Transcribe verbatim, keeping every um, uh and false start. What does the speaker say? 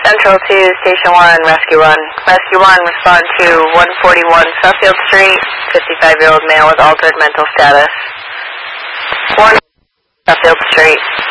Central to Station one, Rescue one. Rescue one, respond to one forty-one Suffield Street, fifty-five-year-old male with altered mental status. one Suffield Street.